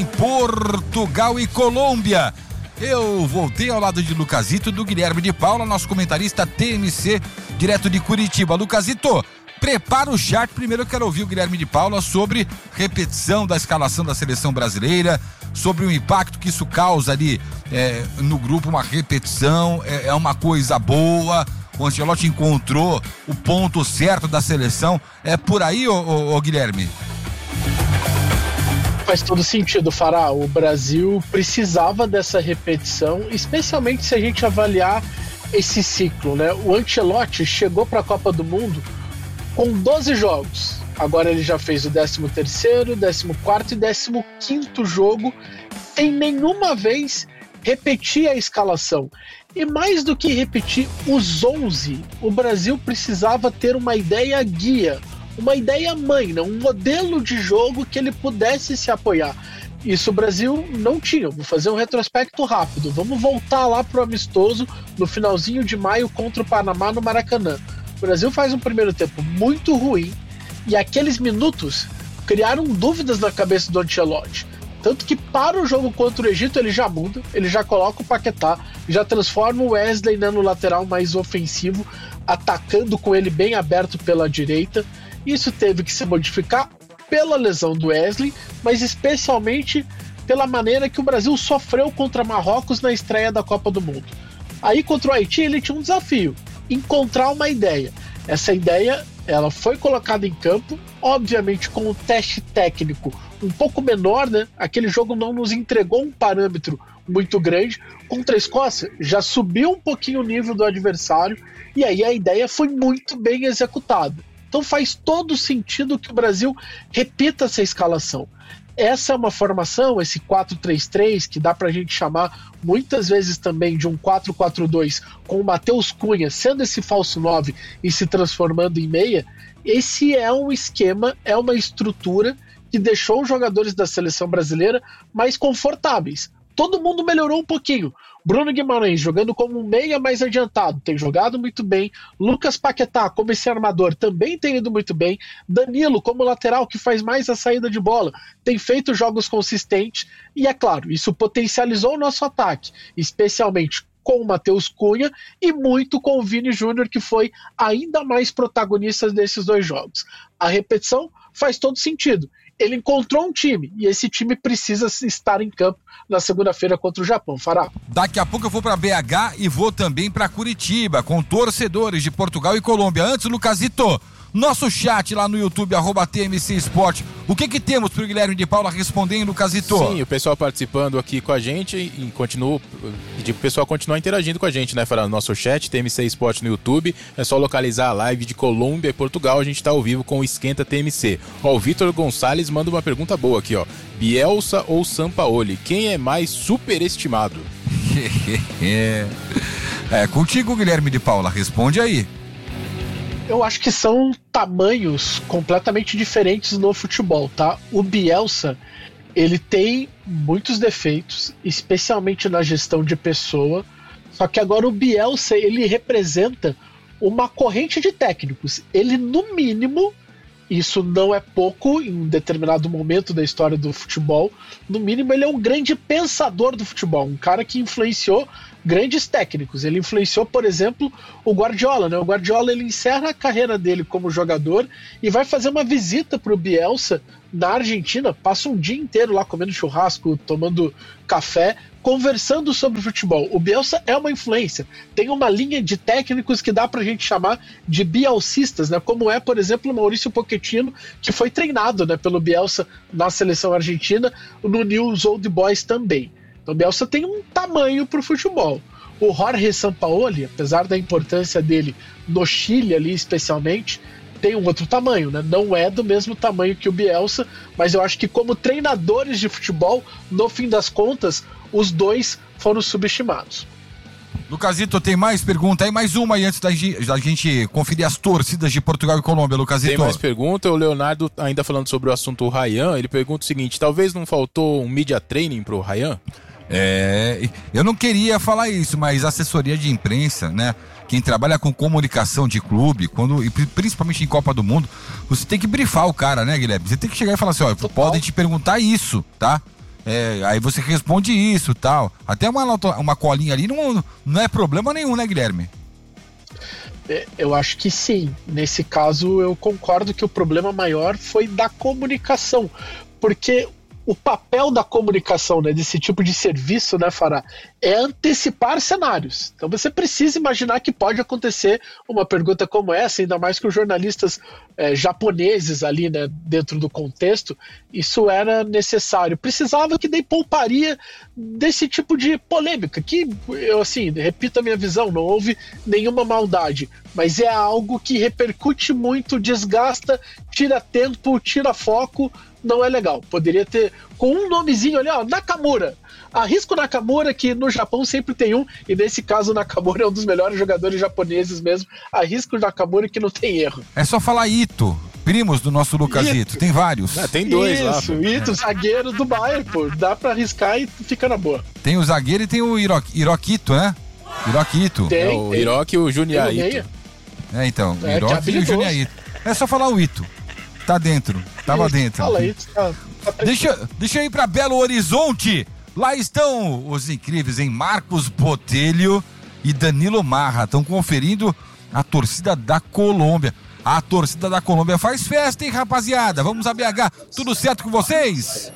Portugal e Colômbia. Eu voltei ao lado de Lucasito, do Guilherme de Paula, nosso comentarista TMC, direto de Curitiba. Lucasito, prepara o chat. Primeiro eu quero ouvir o Guilherme de Paula sobre repetição da escalação da seleção brasileira, sobre o impacto que isso causa ali no grupo, uma repetição, é uma coisa boa. O Ancelotti encontrou o ponto certo da seleção. É por aí, ô Guilherme? Faz todo sentido, Fará. O Brasil precisava dessa repetição, especialmente se a gente avaliar esse ciclo, né? O Ancelotti chegou para a Copa do Mundo com 12 jogos. Agora ele já fez o 13º, 14º e 15º jogo, sem nenhuma vez repetir a escalação. E mais do que repetir os 11, o Brasil precisava ter uma ideia guia, uma ideia mãe, né? Um modelo de jogo que ele pudesse se apoiar. Isso o Brasil não tinha. Vou fazer um retrospecto rápido. Vamos voltar lá pro amistoso no finalzinho de maio contra o Panamá no Maracanã. O Brasil faz um primeiro tempo muito ruim e aqueles minutos criaram dúvidas na cabeça do Ancelotti. Tanto que para o jogo contra o Egito ele já muda, ele já coloca o Paquetá, já transforma o Wesley no lateral mais ofensivo, atacando com ele bem aberto pela direita. Isso teve que se modificar pela lesão do Wesley, mas especialmente pela maneira que o Brasil sofreu contra Marrocos na estreia da Copa do Mundo. Aí contra o Haiti ele tinha um desafio, encontrar uma ideia. Essa ideia ela foi colocada em campo, obviamente com um teste técnico um pouco menor, né? Aquele jogo não nos entregou um parâmetro muito grande. Contra a Escócia já subiu um pouquinho o nível do adversário e aí a ideia foi muito bem executada. Então faz todo sentido que o Brasil repita essa escalação. Essa é uma formação, esse 4-3-3, que dá pra gente chamar muitas vezes também de um 4-4-2, com o Matheus Cunha sendo esse falso 9 e se transformando em meia. Esse é um esquema, é uma estrutura que deixou os jogadores da seleção brasileira mais confortáveis. Todo mundo melhorou um pouquinho. Bruno Guimarães jogando como um meia mais adiantado, tem jogado muito bem. Lucas Paquetá como esse armador também tem ido muito bem. Danilo como lateral que faz mais a saída de bola, tem feito jogos consistentes. E é claro, isso potencializou o nosso ataque, especialmente com o Matheus Cunha e muito com o Vini Júnior, que foi ainda mais protagonista desses dois jogos. A repetição faz todo sentido. Ele encontrou um time e esse time precisa estar em campo na segunda-feira contra o Japão. Fará. Daqui a pouco eu vou para BH e vou também para Curitiba com torcedores de Portugal e Colômbia. Antes, Lucasito, nosso chat lá no YouTube, @TMC Esporte. O que temos pro Guilherme de Paula respondendo, Lucasito? Sim, o pessoal participando aqui com a gente e pedir pro pessoal continuar interagindo com a gente, né, Fará? No nosso chat, TMC Esporte no YouTube, é só localizar a live de Colômbia e Portugal, a gente tá ao vivo com o Esquenta TMC. Ó, o Vitor Gonçalves manda uma pergunta boa aqui, ó. Bielsa ou Sampaoli, quem é mais superestimado? Contigo, Guilherme de Paula, responde aí. Eu acho que são tamanhos completamente diferentes no futebol, tá? O Bielsa, ele tem muitos defeitos, especialmente na gestão de pessoa, só que agora o Bielsa, ele representa uma corrente de técnicos. Ele, no mínimo, isso não é pouco em um determinado momento da história do futebol, no mínimo ele é um grande pensador do futebol, um cara que influenciou grandes técnicos. Ele influenciou, por exemplo, o Guardiola, né? O Guardiola, ele encerra a carreira dele como jogador e vai fazer uma visita para o Bielsa na Argentina, passa um dia inteiro lá comendo churrasco, tomando café, conversando sobre futebol. O Bielsa é uma influência, tem uma linha de técnicos que dá pra gente chamar de bielcistas, né? Como é, por exemplo, o Maurício Pochettino, que foi treinado, né, pelo Bielsa na seleção argentina, no News Old Boys também. Então o Bielsa tem um tamanho pro futebol. O Jorge Sampaoli, apesar da importância dele no Chile ali especialmente, tem um outro tamanho, né? Não é do mesmo tamanho que o Bielsa, mas eu acho que como treinadores de futebol, no fim das contas, os dois foram subestimados. Lucasito, tem mais pergunta aí? Mais uma aí antes da gente conferir as torcidas de Portugal e Colômbia, Lucasito. Tem mais pergunta. O Leonardo, ainda falando sobre o assunto Ryan, ele pergunta o seguinte: talvez não faltou um media training pro Ryan? Eu não queria falar isso, mas assessoria de imprensa, né? Quem trabalha com comunicação de clube, e principalmente em Copa do Mundo, você tem que brifar o cara, né, Guilherme? Você tem que chegar e falar assim, ó, podem te perguntar isso, tá? Aí você responde isso, tal. Até uma colinha ali não é problema nenhum, né, Guilherme? Eu acho que sim. Nesse caso, eu concordo que o problema maior foi da comunicação, porque o papel da comunicação, né, desse tipo de serviço, né, Fará, é antecipar cenários. Então você precisa imaginar que pode acontecer uma pergunta como essa, ainda mais que os jornalistas japoneses ali, né, dentro do contexto, isso era necessário. Precisava que daí pouparia desse tipo de polêmica, que eu, assim, repito a minha visão, não houve nenhuma maldade, mas é algo que repercute muito, desgasta, tira tempo, tira foco. Não é legal. Poderia ter com um nomezinho ali, ó, Nakamura. Arrisca o Nakamura, que no Japão sempre tem um, e nesse caso o Nakamura é um dos melhores jogadores japoneses mesmo. Arrisca o Nakamura que não tem erro. É só falar Ito, primos do nosso Lucasito. Tem vários. Tem dois lá. Isso, Ito, zagueiro do Bayern, pô. Dá pra arriscar e fica na boa. Tem o zagueiro e tem o Hiroquito, né? Hiroquito. O Hiroki e o Junior Ito. Então, Hiroki e o Junior Ito. É só falar o Ito. Tá dentro, tava dentro. Fala isso, tá Deixa eu ir pra Belo Horizonte. Lá estão os incríveis, hein? Marcos Botelho e Danilo Marra. Estão conferindo a torcida da Colômbia. A torcida da Colômbia faz festa, hein, rapaziada? Vamos a BH. Tudo certo com vocês?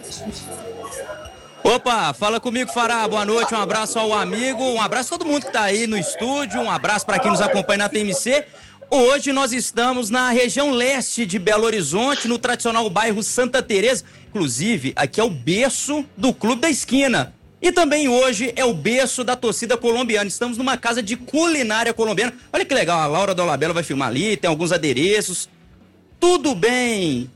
Opa, fala comigo, Fará. Boa noite, um abraço ao amigo, um abraço a todo mundo que tá aí no estúdio, um abraço para quem nos acompanha na TMC. Hoje nós estamos na região leste de Belo Horizonte, no tradicional bairro Santa Teresa. Inclusive, aqui é o berço do Clube da Esquina. E também hoje é o berço da torcida colombiana. Estamos numa casa de culinária colombiana. Olha que legal, a Laura Dolabella vai filmar ali, tem alguns adereços. Tudo bem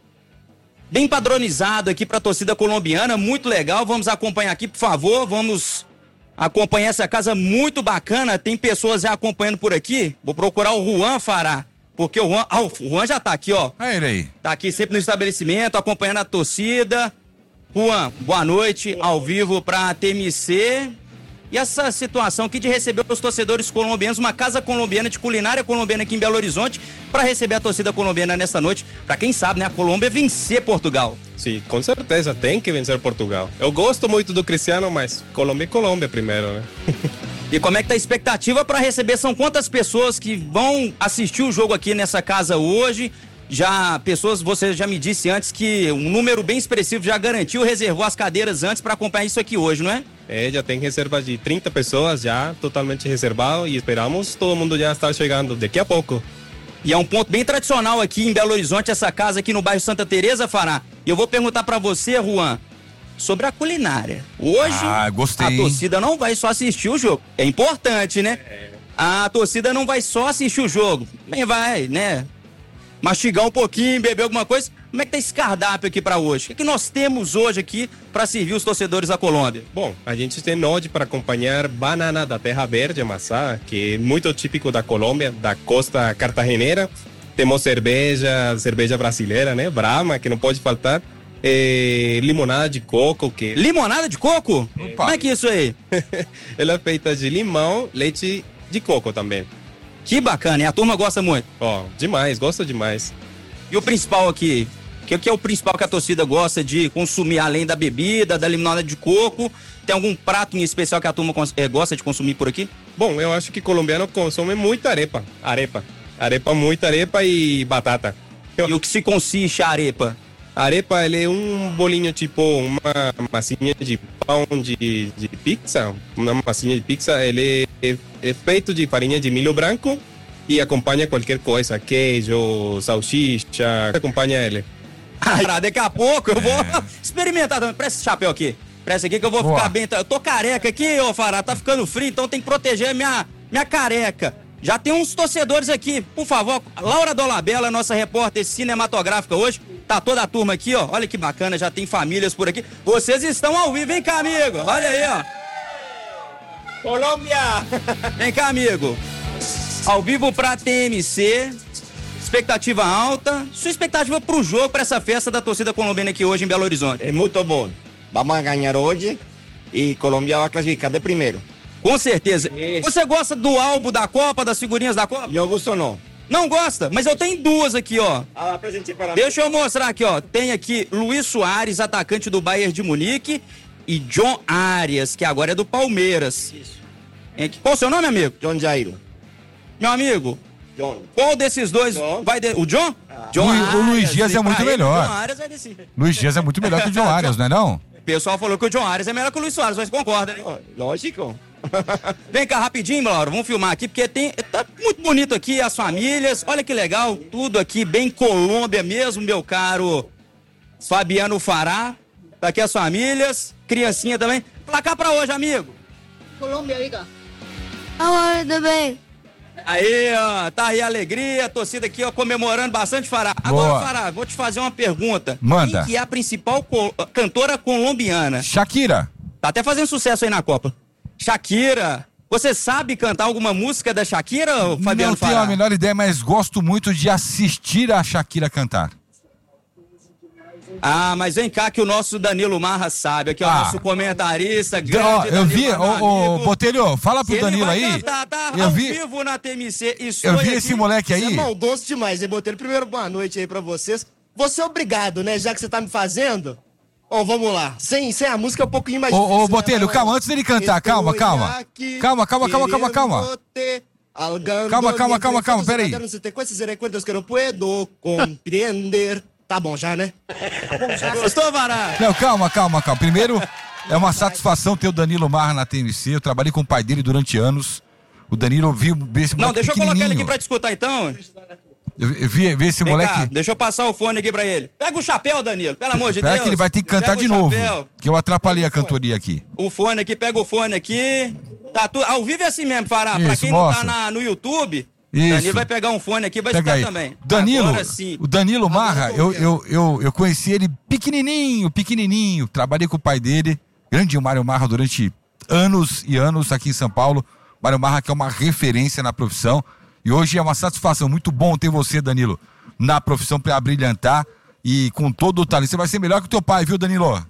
padronizado aqui para a torcida colombiana, muito legal. Vamos acompanhar aqui, por favor, vamos acompanhar essa casa muito bacana. Tem pessoas já acompanhando por aqui. Vou procurar o Juan, Fará, porque o Juan já tá aqui, ó. É ele aí. Tá aqui sempre no estabelecimento, acompanhando a torcida. Juan, boa noite, ao vivo pra TMC. E essa situação aqui de receber os torcedores colombianos, uma casa colombiana de culinária colombiana aqui em Belo Horizonte, para receber a torcida colombiana nesta noite. Para quem sabe, né, a Colômbia vencer Portugal. Sim, com certeza, tem que vencer Portugal. Eu gosto muito do Cristiano, mas Colômbia é Colômbia primeiro, né? E como é que tá a expectativa para receber? São quantas pessoas que vão assistir o jogo aqui nessa casa hoje? Você já me disse antes que um número bem expressivo já garantiu, reservou as cadeiras antes para acompanhar isso aqui hoje, não é? Já tem reserva de 30 pessoas já totalmente reservado e esperamos todo mundo já estar chegando daqui a pouco. E é um ponto bem tradicional aqui em Belo Horizonte, essa casa aqui no bairro Santa Teresa, Fará. E eu vou perguntar para você, Juan, sobre a culinária. Hoje, gostei, a torcida não vai só assistir o jogo. É importante, né? A torcida não vai só assistir o jogo. Nem vai, né, mastigar um pouquinho, beber alguma coisa. Como é que tá esse cardápio aqui para hoje? O que nós temos hoje aqui para servir os torcedores da Colômbia? Bom, a gente tem hoje para acompanhar banana da terra verde, maçã, que é muito típico da Colômbia, da costa cartageneira. Temos cerveja brasileira, né? Brahma, que não pode faltar. Limonada de coco. Limonada de coco? Opa. Como é que é isso aí? Ela é feita de limão, leite de coco também. Que bacana, e a turma gosta muito. Demais, gosta demais. E o principal aqui? O que é o principal que a torcida gosta de consumir, além da bebida, da limonada de coco? Tem algum prato em especial que a turma gosta de consumir por aqui? Bom, eu acho que colombiano consome muita arepa. Muita arepa e batata. E o que se consiste a arepa? A arepa, ele é um bolinho tipo uma massinha de pão de pizza. Uma massinha de pizza, ele é feito de farinha de milho branco e acompanha qualquer coisa, queijo, salsicha, acompanha ele. Daqui a pouco eu vou experimentar também. Presta esse chapéu aqui. Presta aqui que eu vou ficar bem. Eu tô careca aqui, ô Fará, tá ficando frio, então tem que proteger minha careca. Já tem uns torcedores aqui, por favor. Laura Dolabella, nossa repórter cinematográfica hoje. Tá toda a turma aqui, ó. Olha que bacana, já tem famílias por aqui. Vocês estão ao vivo, vem cá, amigo. Olha aí, ó. Colômbia! Vem cá, amigo. Ao vivo pra TMC. Expectativa alta. Sua expectativa pro jogo, pra essa festa da torcida colombiana aqui hoje em Belo Horizonte? É muito bom. Vamos a ganhar hoje e Colômbia vai classificar de primeiro. Com certeza. Você gosta do álbum da Copa, das figurinhas da Copa? Eu gosto não. Não gosta? Mas eu tenho duas aqui, ó. Apresente para Deixa eu mostrar aqui, ó. Tem aqui Luiz Soares, atacante do Bayern de Munique, e John Arias, que agora é do Palmeiras. Isso. Qual o seu nome, amigo? John Jairo. Meu amigo, John. qual desses dois John. vai... O John? John O Luiz Dias é e muito pra ele, melhor. John Arias vai descer. Luiz Dias é muito melhor que o John Arias, não é não? O pessoal falou que o John Arias é melhor que o Luiz Soares, mas concorda, né? Lógico. Vem cá rapidinho, Laura, vamos filmar aqui, porque tá muito bonito aqui as famílias, olha que legal, tudo aqui bem Colômbia mesmo, meu caro Fabiano Fará, tá aqui as famílias, criancinha também. Placar pra hoje, amigo. Colômbia, diga. Olá, tudo bem? Aí, ó, tá aí a alegria, a torcida aqui, ó, comemorando bastante, Fará. Agora, Boa. Fará, vou te fazer uma pergunta. Manda. Quem que é a principal cantora colombiana? Shakira. Tá até fazendo sucesso aí na Copa. Shakira. Você sabe cantar alguma música da Shakira, ô, Fabiano Não tenho Fará? a menor ideia, mas gosto muito de assistir a Shakira cantar. Ah, mas vem cá que o nosso Danilo Marra sabe, aqui é o nosso comentarista, grande Ó, eu Danilo, vi, meu ô amigo. Botelho, fala pro Ele Danilo vai aí. cantar, tá Eu ao vi, vivo na TMC. eu vi esse moleque Você é aí. maldoso demais, hein, Botelho? Primeiro, boa noite aí pra vocês. Você é obrigado, né? Já que você tá me fazendo. Bom, vamos lá. Sem a música é um pouquinho mais difícil. Ô, né? Botelho, Vai lá. calma, antes dele cantar, calma. Calma, peraí. Tá bom já, né? Gostou, Vará? Não, calma. Primeiro, é uma satisfação ter o Danilo Marra na TMC. Eu trabalhei com o pai dele durante anos. O Danilo viu esse moleque Não, deixa eu colocar ele aqui pequenininho. pra te escutar então. Eu vi esse Vem moleque. cá, deixa eu passar o fone aqui pra ele. Pega o chapéu, Danilo, pelo amor de Espera Deus. que ele vai ter que cantar Pega de o novo. chapéu. Que eu atrapalhei a cantoria aqui. O fone aqui, pega o fone aqui. Tá tudo ao vivo é assim mesmo, Fará. Pra Isso, quem mostra. não tá no YouTube, Isso. Danilo vai pegar um fone aqui e vai Pega escutar aí. também. Danilo, Agora sim. o Danilo Marra, Agora eu eu conheci ele pequenininho. Trabalhei com o pai dele, grande Mário Marra, durante anos e anos aqui em São Paulo. Mário Marra, que é uma referência na profissão. E hoje é uma satisfação, muito bom ter você, Danilo, na profissão para brilhantar e com todo o talento. Você vai ser melhor que o teu pai, viu, Danilo?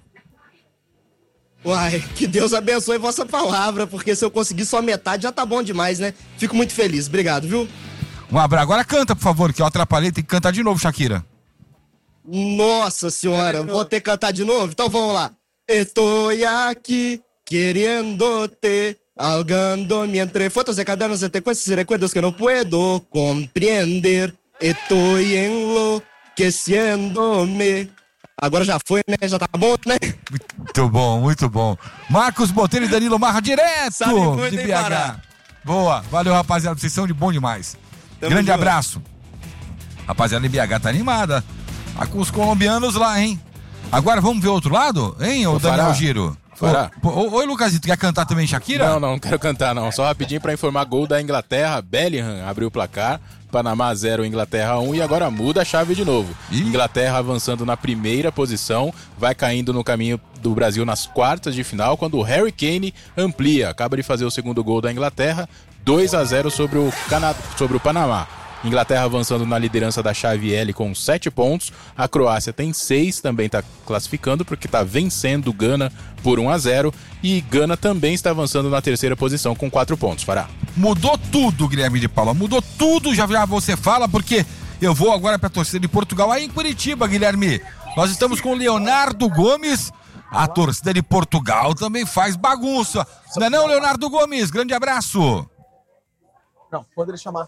Uai, que Deus abençoe vossa palavra, porque se eu conseguir só metade já tá bom demais, né? Fico muito feliz. Obrigado, viu? Um abraço. Agora canta, por favor, que eu atrapalhei. Tem que cantar de novo, Shakira. Nossa senhora, vou ter que cantar de novo? Então vamos lá. Estou aqui queriendo-te, ahogando-me entre fotos de cadernos de sequências e recuerdos que não puedo compreender. Estou enlouqueciendo-me. Agora já foi, né? Já tá bom, né? Muito bom. Marcos Botelho e Danilo Marra, direto Sabe muito, de hein, BH. Pará? Boa, valeu, rapaziada. Vocês são de bom demais. Grande junto. abraço. Rapaziada, de BH tá animada. Tá com os colombianos lá, hein? Agora vamos ver o outro lado, hein, ô Daniel Fará. Giro? Fará. Oi, Lucasito, quer cantar também, Shakira? Não quero cantar não. Só rapidinho pra informar, gol da Inglaterra. Bellingham abriu o placar. Panamá 0, Inglaterra 1 e agora muda a chave de novo. Ih. Inglaterra avançando na primeira posição, vai caindo no caminho do Brasil nas quartas de final, quando o Harry Kane amplia, acaba de fazer o segundo gol da Inglaterra, 2-0 sobre o Panamá. Inglaterra avançando na liderança da chave L com 7 pontos. A Croácia tem 6, também está classificando porque está vencendo Gana por 1-0. E Gana também está avançando na terceira posição com 4 pontos. Fará. Mudou tudo, Guilherme de Paula. Mudou tudo, já você fala, porque eu vou agora para a torcida de Portugal, aí em Curitiba, Guilherme. Nós estamos com o Leonardo Gomes. A torcida de Portugal também faz bagunça. Não é não, Leonardo Gomes? Grande abraço. Não, quando ele chamar.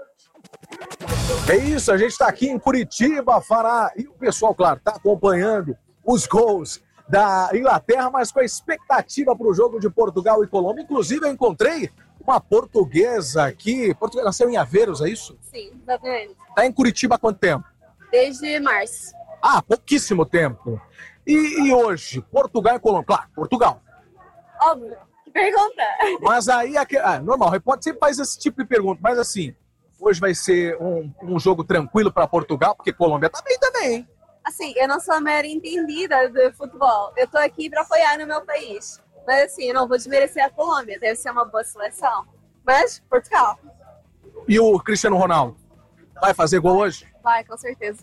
É isso, a gente está aqui em Curitiba, Fará, e o pessoal, claro, está acompanhando os gols da Inglaterra, mas com a expectativa para o jogo de Portugal e Colômbia. Inclusive, eu encontrei uma portuguesa aqui. Portuguesa nasceu em Aveiros, é isso? Sim, exatamente. Está em Curitiba há quanto tempo? Desde março. Ah, pouquíssimo tempo. E hoje, Portugal e Colômbia? Claro, Portugal. Óbvio. Que pergunta. Mas aí, normal, o repórter sempre faz esse tipo de pergunta, mas assim, hoje vai ser um jogo tranquilo para Portugal, porque Colômbia tá bem também, hein? Assim, eu não sou a maior entendida do futebol. Eu tô aqui pra apoiar no meu país. Mas assim, eu não vou desmerecer a Colômbia. Deve ser uma boa seleção. Mas, Portugal. E o Cristiano Ronaldo? Vai fazer gol hoje? Vai, com certeza.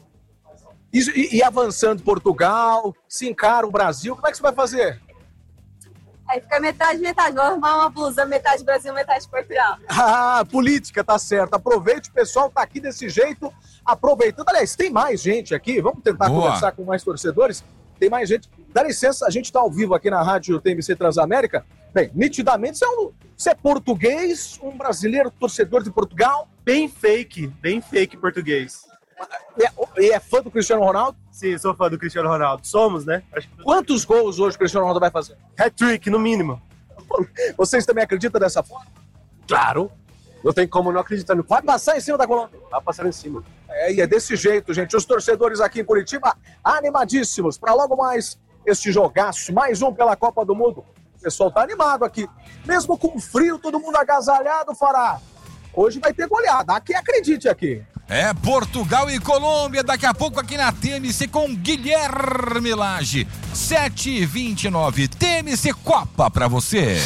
E avançando Portugal, se encara o Brasil, como é que você vai fazer? Aí fica metade. Vou arrumar uma blusa, metade Brasil, metade Portugal. Ah, política, tá certo. Aproveite, o pessoal tá aqui desse jeito, aproveitando. Aliás, tem mais gente aqui, vamos tentar conversar com mais torcedores. Tem mais gente. Dá licença, a gente tá ao vivo aqui na rádio TMC Transamérica. Bem, nitidamente você é português, um brasileiro torcedor de Portugal. Bem fake português. E é fã do Cristiano Ronaldo? Sim, sou fã do Cristiano Ronaldo. Somos, né? Quantos gols hoje o Cristiano Ronaldo vai fazer? Hat-trick, no mínimo. Vocês também acreditam dessa forma? Claro. Não tem como não acreditar. Vai passar em cima da Colômbia. Vai passar em cima. E é desse jeito, gente. Os torcedores aqui em Curitiba animadíssimos para logo mais este jogaço. Mais um pela Copa do Mundo. O pessoal tá animado aqui. Mesmo com frio, todo mundo agasalhado, Fará. Hoje vai ter goleada. Aqui, acredite aqui. É Portugal e Colômbia, daqui a pouco aqui na TMC com Guilherme Lage. 7h29, TMC Copa pra você.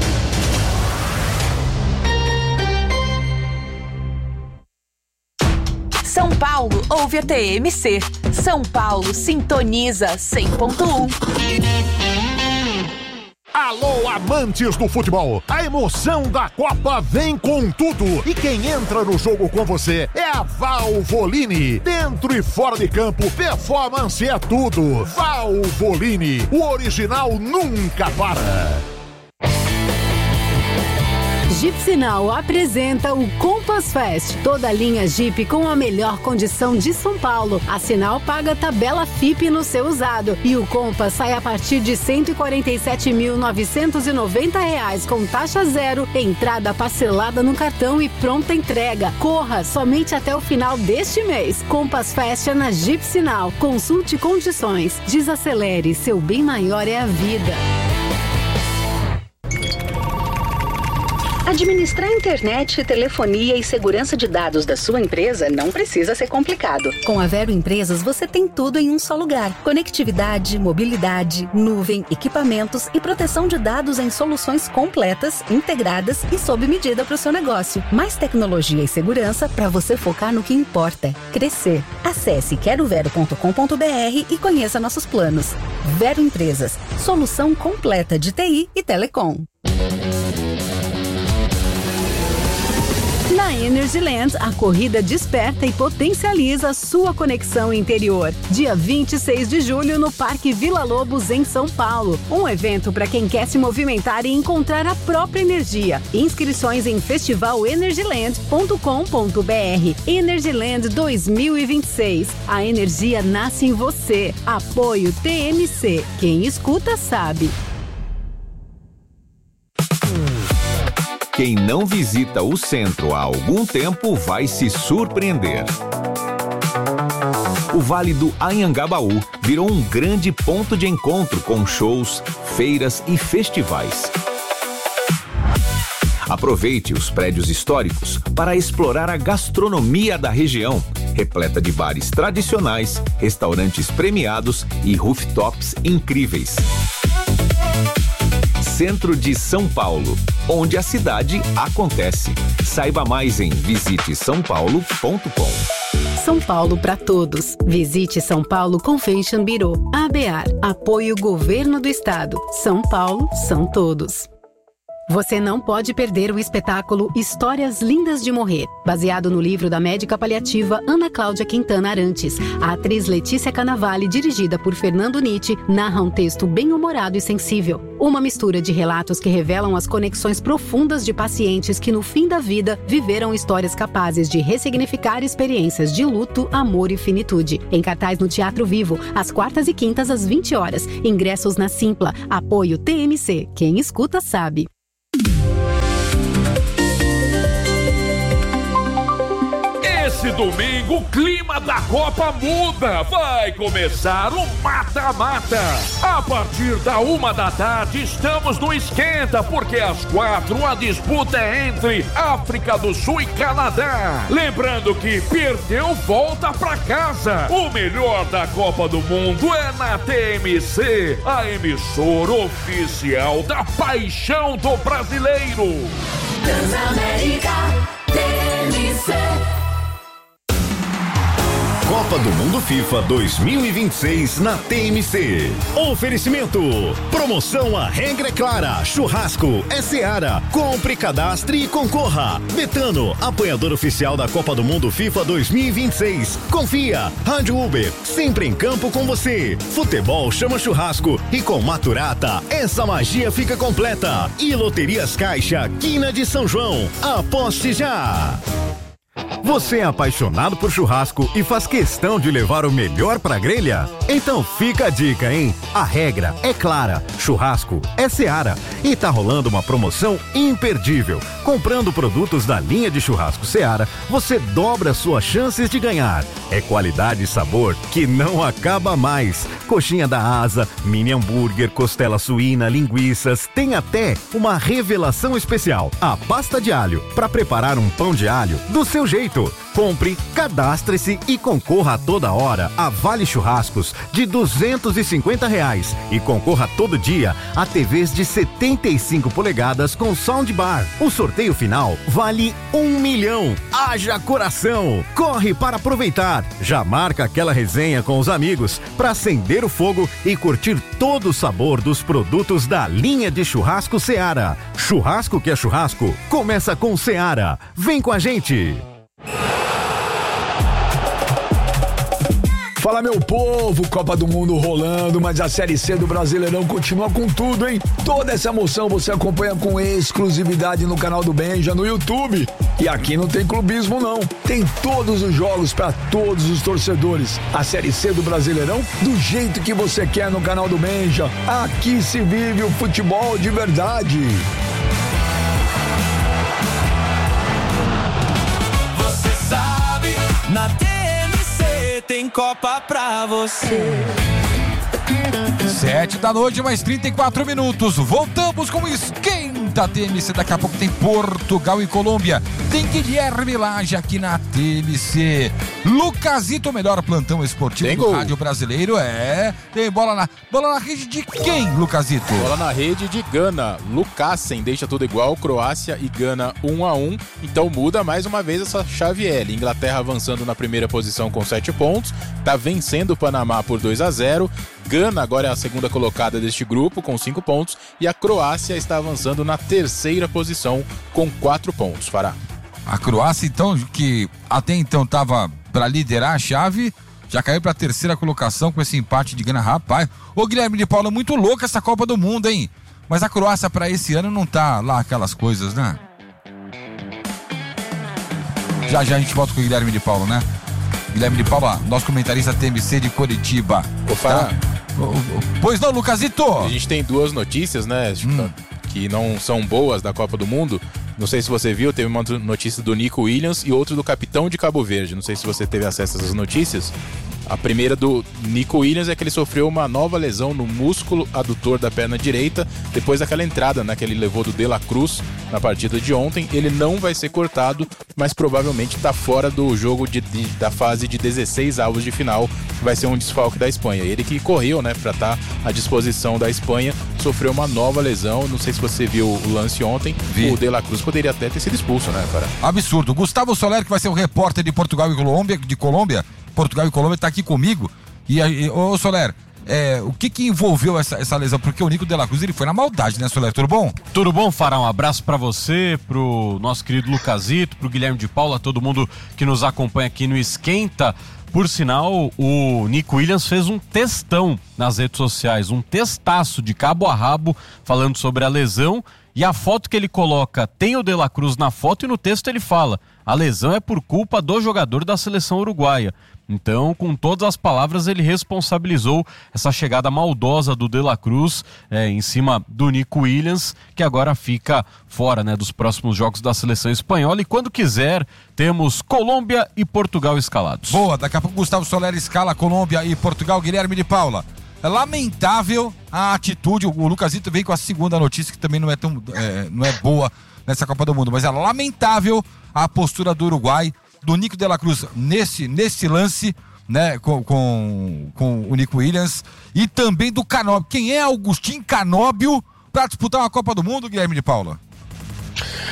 São Paulo ouve a TMC. São Paulo sintoniza 100.1. Alô, amantes do futebol! A emoção da Copa vem com tudo! E quem entra no jogo com você é a Valvoline. Dentro e fora de campo, performance é tudo. Valvoline, o original nunca para. Jeep Sinal apresenta o Compass Fest. Toda a linha Jeep com a melhor condição de São Paulo. A Sinal paga tabela FIP no seu usado. E o Compass sai a partir de R$ 147.990 com taxa zero, entrada parcelada no cartão e pronta entrega. Corra somente até o final deste mês. Compass Fest é na Jeep Sinal. Consulte condições. Desacelere, seu bem maior é a vida. Administrar internet, telefonia e segurança de dados da sua empresa não precisa ser complicado. Com a Vero Empresas, você tem tudo em um só lugar. Conectividade, mobilidade, nuvem, equipamentos e proteção de dados em soluções completas, integradas e sob medida para o seu negócio. Mais tecnologia e segurança para você focar no que importa: crescer. Acesse querovero.com.br e conheça nossos planos. Vero Empresas, solução completa de TI e telecom. Na Energyland, a corrida desperta e potencializa a sua conexão interior. Dia 26 de julho no Parque Vila Lobos, em São Paulo. Um evento para quem quer se movimentar e encontrar a própria energia. Inscrições em festivalenergyland.com.br. Energyland 2026. A energia nasce em você. Apoio TMC. Quem escuta sabe. Quem não visita o centro há algum tempo vai se surpreender. O Vale do Anhangabaú virou um grande ponto de encontro com shows, feiras e festivais. Aproveite os prédios históricos para explorar a gastronomia da região, repleta de bares tradicionais, restaurantes premiados e rooftops incríveis. Centro de São Paulo, onde a cidade acontece. Saiba mais em visitesaopaulo.com. São Paulo para todos. Visite São Paulo Convention Bureau. ABAR. Apoio Governo do Estado. São Paulo são todos. Você não pode perder o espetáculo Histórias Lindas de Morrer, baseado no livro da médica paliativa Ana Cláudia Quintana Arantes. A atriz Letícia Cannavale, dirigida por Fernando Nitti, narra um texto bem-humorado e sensível. Uma mistura de relatos que revelam as conexões profundas de pacientes que, no fim da vida, viveram histórias capazes de ressignificar experiências de luto, amor e finitude. Em cartaz no Teatro Vivo, às quartas e quintas às 20 horas. Ingressos na Simpla. Apoio TMC. Quem escuta sabe. Esse domingo o clima da Copa muda. Vai começar o mata-mata. A partir da 13h estamos no Esquenta, porque às 4 a disputa é entre África do Sul e Canadá. Lembrando que perdeu, volta pra casa. O melhor da Copa do Mundo é na TMC, a emissora oficial da paixão do brasileiro. Transamérica TMC. Copa do Mundo FIFA 2026 na TMC. Oferecimento. Promoção A Regra é Clara. Churrasco é Seara. Compre, cadastre e concorra. Betano, apoiador oficial da Copa do Mundo FIFA 2026. Confia. Rádio Uber, sempre em campo com você. Futebol chama churrasco e com Maturata essa magia fica completa. E Loterias Caixa, Quina de São João. Aposte já. Você é apaixonado por churrasco e faz questão de levar o melhor pra grelha? Então fica a dica, hein? A regra é clara, churrasco é Seara e tá rolando uma promoção imperdível. Comprando produtos da linha de churrasco Seara, você dobra suas chances de ganhar. É qualidade e sabor que não acaba mais. Coxinha da asa, mini hambúrguer, costela suína, linguiças, tem até uma revelação especial, a pasta de alho, para preparar um pão de alho do seu jeito. Compre, cadastre-se e concorra a toda hora a vale churrascos de R$250 e concorra todo dia a TVs de 75 polegadas com soundbar. O sorteio final vale R$1 milhão. Haja coração! Corre para aproveitar. Já marca aquela resenha com os amigos para acender o fogo e curtir todo o sabor dos produtos da linha de churrasco Seara. Churrasco que é churrasco, começa com Seara. Vem com a gente! Fala, meu povo, Copa do Mundo rolando, mas a Série C do Brasileirão continua com tudo, hein? Toda essa emoção você acompanha com exclusividade no canal do Benja, no YouTube. E aqui não tem clubismo, não. Tem todos os jogos para todos os torcedores. A Série C do Brasileirão do jeito que você quer no canal do Benja. Aqui se vive o futebol de verdade. Você sabe, na TMC tem Copa pra você. 7 da noite, mais 34 minutos. Voltamos com o Esquenta TMC. Daqui a pouco tem Portugal e Colômbia. Tem Guilherme Lage aqui na TMC. Lucasito, o melhor plantão esportivo do rádio brasileiro. Tem bola na rede de quem, Lucasito? Bola na rede de Gana. Lucassen deixa tudo igual. Croácia e Gana 1-1. Então muda mais uma vez essa chave L. Inglaterra avançando na primeira posição com 7 pontos. Tá vencendo o Panamá por 2-0. Gana agora é a segunda colocada deste grupo com 5 pontos e a Croácia está avançando na terceira posição com 4 pontos. Fará. A Croácia, então, que até então estava para liderar a chave, já caiu para a terceira colocação com esse empate de Gana. Rapaz, ô Guilherme de Paula, muito louca essa Copa do Mundo, hein? Mas a Croácia para esse ano não tá lá aquelas coisas, né? Já a gente volta com o Guilherme de Paula, né? Guilherme de Paula, nosso comentarista TMC de Curitiba. Ô, Fará. Tá? Pois não, Lucasito? A gente tem duas notícias, né? Que não são boas da Copa do Mundo. Não sei se você viu, teve uma notícia do Nico Williams e outra do capitão de Cabo Verde. Não sei se você teve acesso a essas notícias. A primeira do Nico Williams é que ele sofreu uma nova lesão no músculo adutor da perna direita depois daquela entrada, né, que ele levou do De La Cruz na partida de ontem. Ele não vai ser cortado, mas provavelmente está fora do jogo da fase de 16 avos de final, que vai ser um desfalque da Espanha. Ele que correu, né, para estar à disposição da Espanha, sofreu uma nova lesão. Não sei se você viu o lance ontem. O De La Cruz poderia até ter sido expulso, né, cara? Absurdo. Gustavo Soler, que vai ser o repórter de Portugal e Colômbia. Portugal e Colômbia está aqui comigo. Ô Soler, o que envolveu essa lesão? Porque o Nico De La Cruz, ele foi na maldade, né, Soler? Tudo bom? Tudo bom, Fará? Um abraço pra você, pro nosso querido Lucasito, pro Guilherme de Paula, todo mundo que nos acompanha aqui no Esquenta. Por sinal, o Nico Williams fez um textão nas redes sociais, um testaço de cabo a rabo, falando sobre a lesão. E a foto que ele coloca tem o De La Cruz na foto e no texto ele fala: a lesão é por culpa do jogador da seleção uruguaia. Então, com todas as palavras, ele responsabilizou essa chegada maldosa do De La Cruz em cima do Nico Williams, que agora fica fora, né, dos próximos jogos da seleção espanhola. E quando quiser, temos Colômbia e Portugal escalados. Boa, daqui a pouco Gustavo Soler escala Colômbia e Portugal. Guilherme de Paula. É lamentável a atitude, o Lucasito veio com a segunda notícia que também não é boa nessa Copa do Mundo, mas é lamentável a postura do Uruguai, do Nico De La Cruz nesse lance, né, com o Nico Williams, e também do Canóbio. Quem é Augustin Canóbio para disputar uma Copa do Mundo, Guilherme de Paula?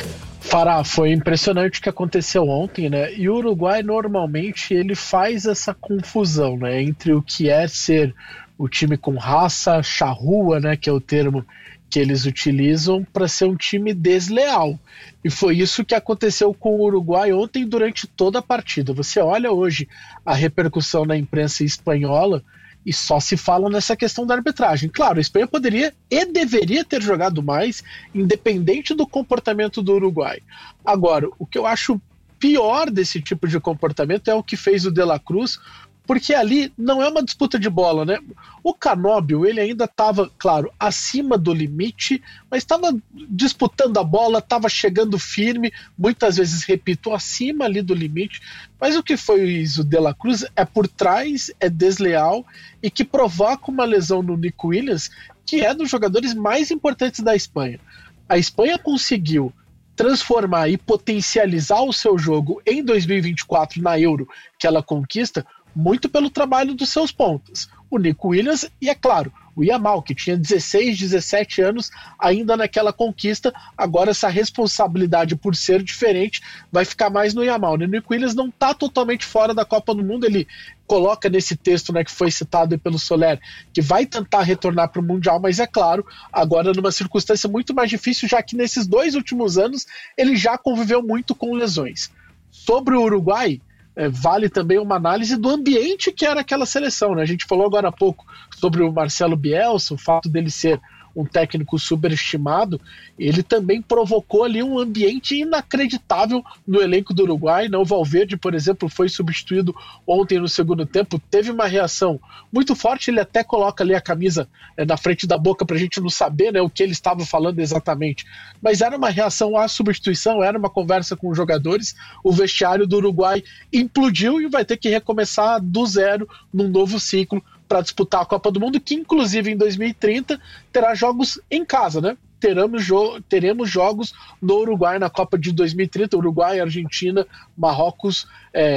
Fará, foi impressionante o que aconteceu ontem, né? E o Uruguai normalmente ele faz essa confusão, né? Entre o que é ser o time com raça, charrua, né? Que é o termo que eles utilizam para ser um time desleal. E foi isso que aconteceu com o Uruguai ontem durante toda a partida. Você olha hoje a repercussão na imprensa espanhola e só se fala nessa questão da arbitragem. Claro, a Espanha poderia e deveria ter jogado mais, independente do comportamento do Uruguai. Agora, o que eu acho pior desse tipo de comportamento é o que fez o De La Cruz, porque ali não é uma disputa de bola, né? O Canóbio, ele ainda estava, claro, acima do limite, mas estava disputando a bola, estava chegando firme, muitas vezes, repito, acima ali do limite, mas o que fez o De La Cruz é por trás, é desleal e que provoca uma lesão no Nico Williams, que é dos jogadores mais importantes da Espanha. A Espanha conseguiu transformar e potencializar o seu jogo em 2024 na Euro, que ela conquista, muito pelo trabalho dos seus pontas. O Nico Williams e, é claro, o Yamal, que tinha 16, 17 anos ainda naquela conquista. Agora essa responsabilidade por ser diferente vai ficar mais no Yamal. O Nico Williams não está totalmente fora da Copa do Mundo. Ele coloca nesse texto, né, que foi citado pelo Soler, que vai tentar retornar para o Mundial, mas é claro, agora numa circunstância muito mais difícil, já que nesses 2 últimos anos ele já conviveu muito com lesões. Sobre o Uruguai, vale também uma análise do ambiente que era aquela seleção, né? A gente falou agora há pouco sobre o Marcelo Bielsa, o fato dele ser um técnico superestimado, ele também provocou ali um ambiente inacreditável no elenco do Uruguai, né? O Valverde, por exemplo, foi substituído ontem no segundo tempo, teve uma reação muito forte, ele até coloca ali a camisa na frente da boca pra gente não saber, né, o que ele estava falando exatamente, mas era uma reação à substituição, era uma conversa com os jogadores. O vestiário do Uruguai implodiu e vai ter que recomeçar do zero num novo ciclo para disputar a Copa do Mundo, que inclusive em 2030 terá jogos em casa, né? Teremos jogos no Uruguai na Copa de 2030, Uruguai, Argentina, Marrocos,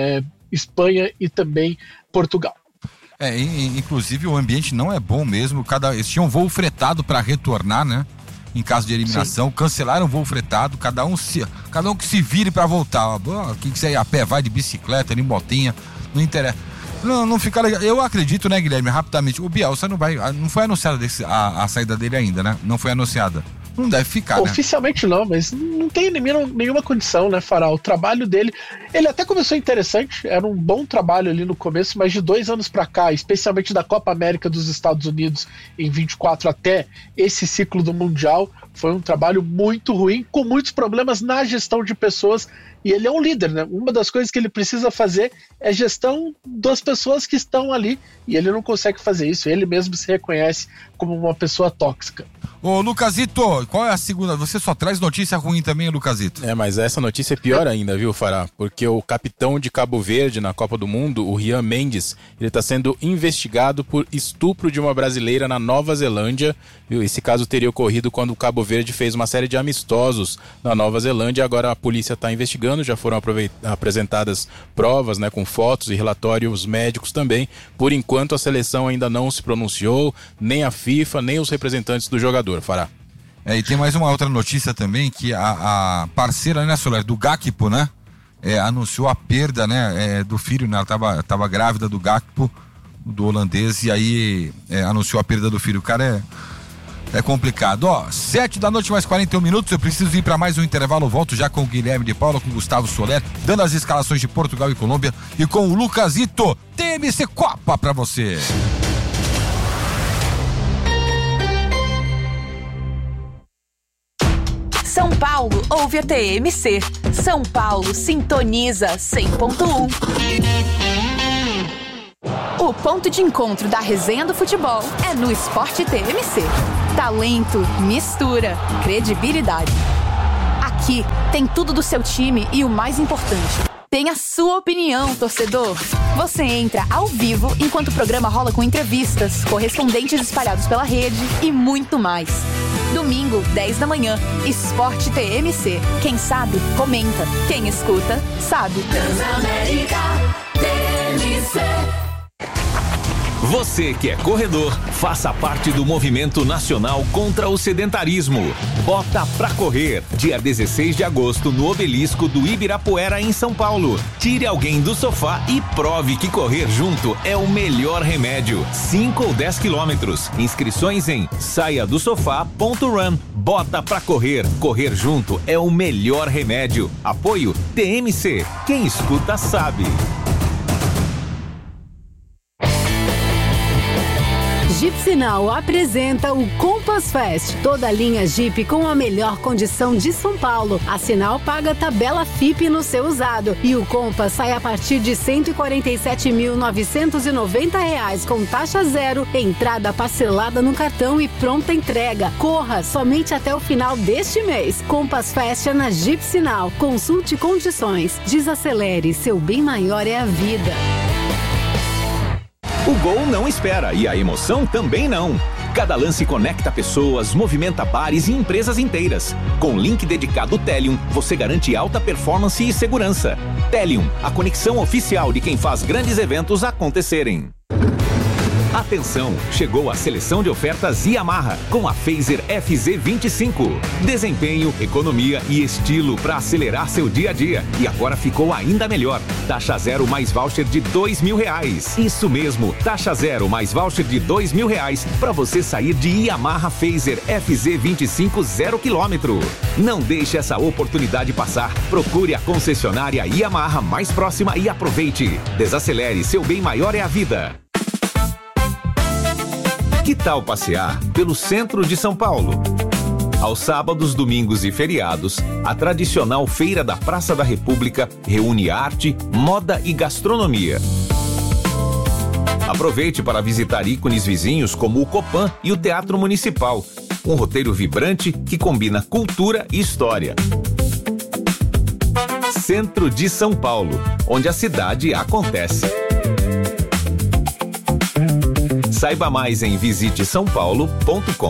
Espanha e também Portugal. Inclusive o ambiente não é bom mesmo, eles tinham voo fretado para retornar, né? Em caso de eliminação, cancelaram o voo fretado, cada um que se vire para voltar. Quem quiser ir a pé, vai de bicicleta, de motinha, não interessa. Não fica legal. Eu acredito, né, Guilherme, rapidamente, o Bielsa não foi anunciada a saída dele ainda, né? Não foi anunciada. Não deve ficar, oficialmente, né? Não, mas não tem nenhuma condição, né, Fará? O trabalho dele, ele até começou interessante, era um bom trabalho ali no começo, mas de 2 anos pra cá, especialmente da Copa América dos Estados Unidos em 24 até esse ciclo do Mundial, foi um trabalho muito ruim, com muitos problemas na gestão de pessoas, e ele é um líder, né? Uma das coisas que ele precisa fazer é gestão das pessoas que estão ali, e ele não consegue fazer isso, ele mesmo se reconhece como uma pessoa tóxica. Ô, Lucasito, qual é a segunda? Você só traz notícia ruim também, Lucasito? Mas essa notícia é pior ainda, viu, Fará? Porque o capitão de Cabo Verde na Copa do Mundo, o Rian Mendes, ele tá sendo investigado por estupro de uma brasileira na Nova Zelândia, viu? Esse caso teria ocorrido quando o Cabo Verde fez uma série de amistosos na Nova Zelândia. Agora a polícia está investigando, já foram apresentadas provas, né, com fotos e relatórios médicos também. Por enquanto a seleção ainda não se pronunciou, nem a FIFA, nem os representantes do jogador, Fará. E tem mais uma outra notícia também, que a parceira, né, Soler, do Gakpo, né, anunciou a perda, né, do filho, né, ela tava grávida do Gakpo, do holandês, e aí anunciou a perda do filho. O cara é complicado. 7h mais 41 minutos, eu preciso ir para mais um intervalo, volto já com o Guilherme de Paula, com o Gustavo Soler, dando as escalações de Portugal e Colômbia, e com o Lucasito, TMC Copa para você. São Paulo ouve a TMC. São Paulo sintoniza 100.1. O ponto de encontro da resenha do futebol é no Esporte TMC. Talento, mistura, credibilidade. Aqui tem tudo do seu time e o mais importante, tem a sua opinião, torcedor. Você entra ao vivo enquanto o programa rola com entrevistas, correspondentes espalhados pela rede e muito mais. Domingo, 10 da manhã, Esporte TMC. Quem sabe, comenta. Quem escuta, sabe. Transamérica TMC. Você que é corredor, faça parte do movimento nacional contra o sedentarismo. Bota pra correr, dia 16 de agosto no Obelisco do Ibirapuera em São Paulo. Tire alguém do sofá e prove que correr junto é o melhor remédio. 5 ou 10 quilômetros. Inscrições em saiadosofá.run. Bota pra correr. Correr junto é o melhor remédio. Apoio TMC. Quem escuta sabe. Jeep Sinal apresenta o Compass Fest. Toda a linha Jeep com a melhor condição de São Paulo. A Sinal paga tabela FIP no seu usado. E o Compass sai a partir de R$ 147.990 com taxa zero, entrada parcelada no cartão e pronta entrega. Corra somente até o final deste mês. Compass Fest é na Jeep Sinal. Consulte condições. Desacelere. Seu bem maior é a vida. O gol não espera e a emoção também não. Cada lance conecta pessoas, movimenta bares e empresas inteiras. Com link dedicado Telium, você garante alta performance e segurança. Telium, a conexão oficial de quem faz grandes eventos acontecerem. Atenção, chegou a seleção de ofertas Yamaha com a Fazer FZ25. Desempenho, economia e estilo para acelerar seu dia a dia. E agora ficou ainda melhor. Taxa zero mais voucher de R$2.000. Isso mesmo, taxa zero mais voucher de R$2.000 para você sair de Yamaha Fazer FZ25 0 km. Não deixe essa oportunidade passar. Procure a concessionária Yamaha mais próxima e aproveite. Desacelere, seu bem maior é a vida. Que tal passear pelo centro de São Paulo? Aos sábados, domingos e feriados, a tradicional Feira da Praça da República reúne arte, moda e gastronomia. Aproveite para visitar ícones vizinhos como o Copan e o Teatro Municipal. Um roteiro vibrante que combina cultura e história. Centro de São Paulo, onde a cidade acontece. Saiba mais em visitesaopaulo.com.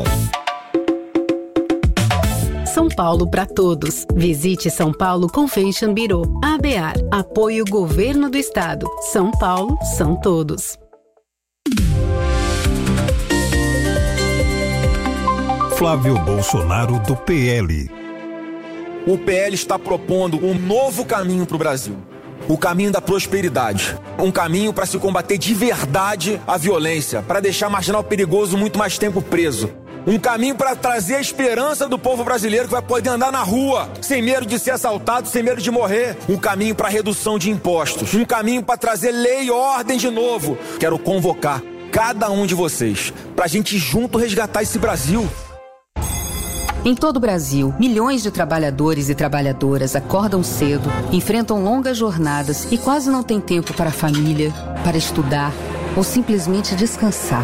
São Paulo para todos. Visite São Paulo Convention Bureau. ABAR. Apoio Governo do Estado. São Paulo são todos. Flávio Bolsonaro do PL. O PL está propondo um novo caminho para o Brasil. O caminho da prosperidade. Um caminho para se combater de verdade a violência, para deixar marginal perigoso muito mais tempo preso. Um caminho para trazer a esperança do povo brasileiro que vai poder andar na rua, sem medo de ser assaltado, sem medo de morrer. Um caminho para redução de impostos. Um caminho para trazer lei e ordem de novo. Quero convocar cada um de vocês para a gente junto resgatar esse Brasil. Em todo o Brasil, milhões de trabalhadores e trabalhadoras acordam cedo, enfrentam longas jornadas e quase não têm tempo para a família, para estudar ou simplesmente descansar.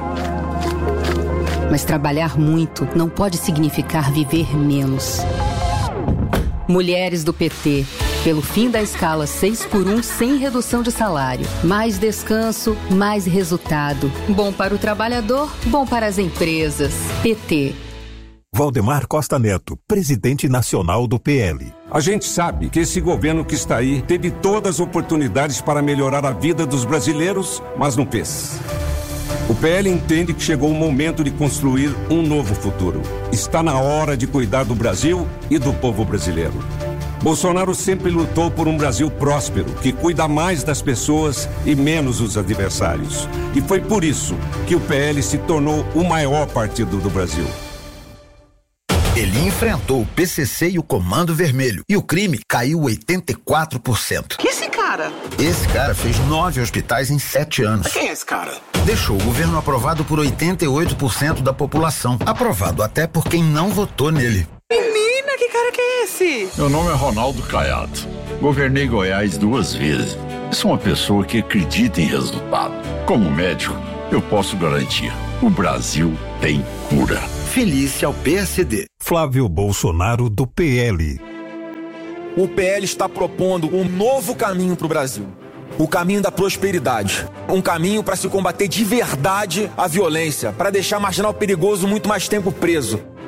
Mas trabalhar muito não pode significar viver menos. Mulheres do PT, pelo fim da escala 6x1 sem redução de salário. Mais descanso, mais resultado. Bom para o trabalhador, bom para as empresas. PT. Valdemar Costa Neto, presidente nacional do PL. A gente sabe que esse governo que está aí teve todas as oportunidades para melhorar a vida dos brasileiros, mas não fez. O PL entende que chegou o momento de construir um novo futuro. Está na hora de cuidar do Brasil e do povo brasileiro. Bolsonaro sempre lutou por um Brasil próspero, que cuida mais das pessoas e menos dos adversários. E foi por isso que o PL se tornou o maior partido do Brasil. Ele enfrentou o PCC e o Comando Vermelho. E o crime caiu 84%. Que esse cara? Esse cara fez 9 hospitais em 7 anos. Quem é esse cara? Deixou o governo aprovado por 88% da população. Aprovado até por quem não votou nele. Menina, que cara que é esse? Meu nome é Ronaldo Caiado. Governei Goiás 2 vezes. Sou uma pessoa que acredita em resultado. Como médico, eu posso garantir: o Brasil tem cura. Felice ao PSD. Flávio Bolsonaro do PL. O PL está propondo um novo caminho para o Brasil. O caminho da prosperidade. Um caminho para se combater de verdade a violência, para deixar marginal perigoso muito mais tempo preso.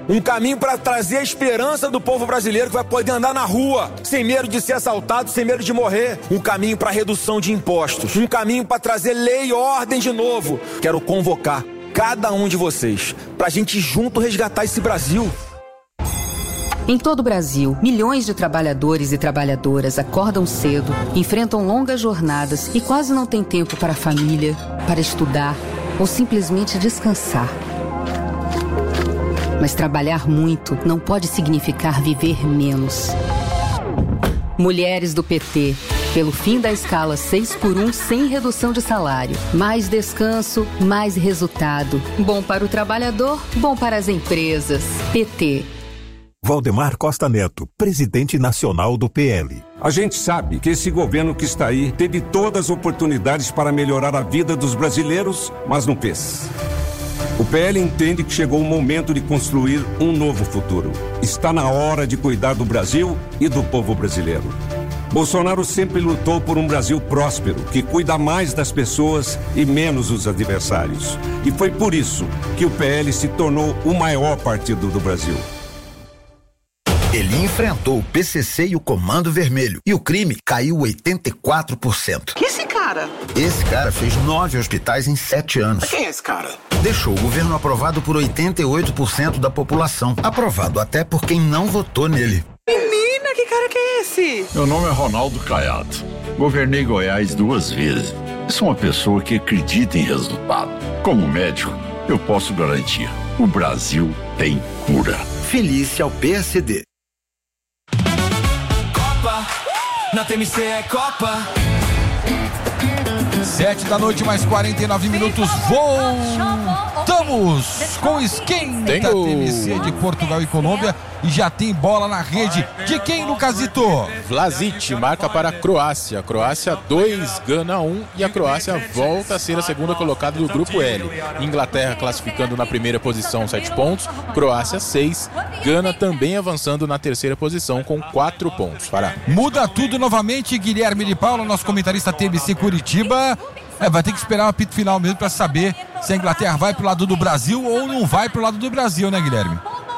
Um caminho para trazer a esperança do povo brasileiro que vai poder andar na rua, sem medo de ser assaltado, sem medo de morrer. Um caminho para redução de impostos. Um caminho para trazer lei e ordem de novo. Quero convocar cada um de vocês para a gente junto resgatar esse Brasil. Em todo o Brasil, milhões de trabalhadores e trabalhadoras acordam cedo, enfrentam longas jornadas e quase não têm tempo para a família, para estudar ou simplesmente descansar. Mas trabalhar muito não pode significar viver menos. Mulheres do PT, pelo fim da escala 6x1 sem redução de salário. Mais descanso, mais resultado. Bom para o trabalhador, bom para as empresas. PT. Valdemar Costa Neto, presidente nacional do PL. A gente sabe que esse governo que está aí teve todas as oportunidades para melhorar a vida dos brasileiros, mas não fez. O PL entende que chegou o momento de construir um novo futuro. Está na hora de cuidar do Brasil e do povo brasileiro. Bolsonaro sempre lutou por um Brasil próspero, que cuida mais das pessoas e menos dos adversários. E foi por isso que o PL se tornou o maior partido do Brasil. Ele enfrentou o PCC e o Comando Vermelho. E o crime caiu 84%. Que esse cara? Esse cara fez 9 hospitais em 7 anos. Quem é esse cara? Deixou o governo aprovado por 88% da população. Aprovado até por quem não votou nele. Menina, que cara que é esse? Meu nome é Ronaldo Caiado. Governei Goiás 2 vezes. Sou uma pessoa que acredita em resultado. Como médico, eu posso garantir: o Brasil tem cura. Felícia ao PSD. Na TMC é Copa. 7 da noite, mais 49 minutos. Voltamos com o Esquenta TMC de Portugal e Colômbia. E já tem bola na rede. De quem, Lucasito? Vlasic marca para a Croácia. Croácia 2, Gana 1. E a Croácia volta a ser a segunda colocada do grupo L. Inglaterra classificando na primeira posição, 7 pontos. Croácia 6. Gana também avançando na terceira posição com 4 pontos. Pará. Muda tudo novamente. Guilherme de Paula, nosso comentarista TMC Curitiba. Vai ter que esperar o apito final mesmo para saber se a Inglaterra vai pro lado do Brasil ou não vai pro lado do Brasil, né, Guilherme?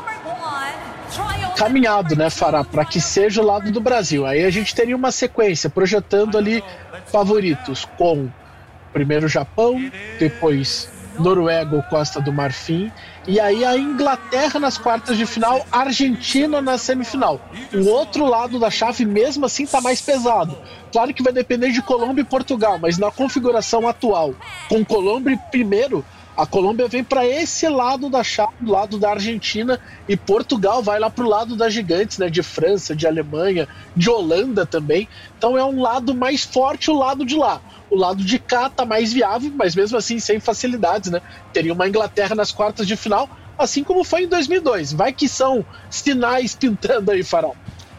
Caminhado, né, Fará, para que seja o lado do Brasil. Aí a gente teria uma sequência, projetando ali favoritos com primeiro Japão, depois Noruega ou Costa do Marfim, e aí a Inglaterra nas quartas de final, Argentina na semifinal. O outro lado da chave, mesmo assim, tá mais pesado. Claro que vai depender de Colômbia e Portugal, mas na configuração atual, com Colômbia primeiro, a Colômbia vem para esse lado da chave, do lado da Argentina, e Portugal vai lá pro lado das gigantes, né, de França, de Alemanha, de Holanda também. Então é um lado mais forte, o lado de lá. O lado de cá tá mais viável, mas mesmo assim sem facilidades, né? Teria uma Inglaterra nas quartas de final, assim como foi em 2002. Vai que são sinais pintando aí, Farol.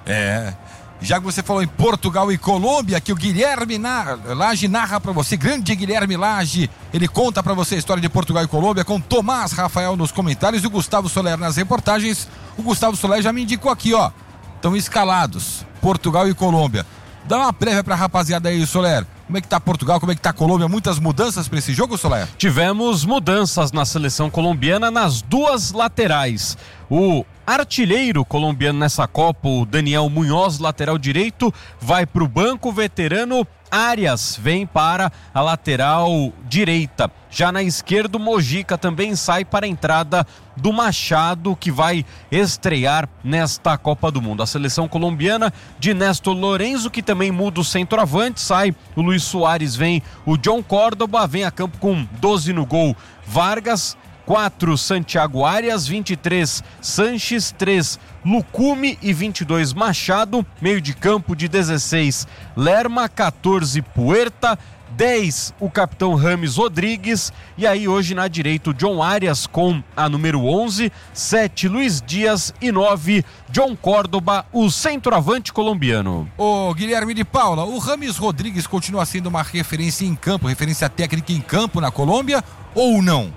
Já que você falou em Portugal e Colômbia, que o Guilherme Lage narra pra você, grande Guilherme Lage, ele conta pra você a história de Portugal e Colômbia, com Tomás Rafael nos comentários e o Gustavo Soler nas reportagens. O Gustavo Soler já me indicou aqui, ó, estão escalados, Portugal e Colômbia. Dá uma prévia pra rapaziada aí, Soler. Como é que tá Portugal, como é que tá Colômbia? Muitas mudanças pra esse jogo, Soler? Tivemos mudanças na seleção colombiana nas duas laterais. O artilheiro colombiano nessa Copa, o Daniel Munhoz, lateral direito, vai pro banco. O veterano Arias vem para a lateral direita. Já na esquerda, o Mojica também sai para a entrada do Machado, que vai estrear nesta Copa do Mundo. A seleção colombiana de Néstor Lorenzo, que também muda o centroavante, sai o Luis Soares, vem o John Córdoba, vem a campo com 12 no gol, Vargas, 4 Santiago Arias, 23 Sanches, 3 Lucumi e 22 Machado, meio de campo de 16 Lerma, 14 Puerta, 10 o capitão Rames Rodrigues, e aí hoje na direita o John Arias com a número 11, 7 Luiz Dias e 9 John Córdoba, o centroavante colombiano. Ô Guilherme de Paula, o Rames Rodrigues continua sendo uma referência em campo, referência técnica em campo na Colômbia ou não?